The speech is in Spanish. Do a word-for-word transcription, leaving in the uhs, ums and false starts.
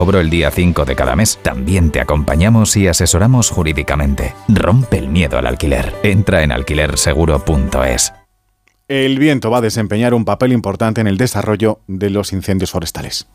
Cobro el día cinco de cada mes. También te acompañamos y asesoramos jurídicamente. Rompe el miedo al alquiler. Entra en alquiler seguro punto es. El viento va a desempeñar un papel importante en el desarrollo de los incendios forestales.